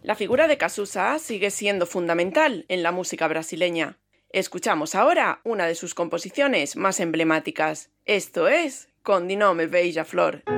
La figura de Cazuza sigue siendo fundamental en la música brasileña. Escuchamos ahora una de sus composiciones más emblemáticas. Esto es Con Dinome Beija-Flor.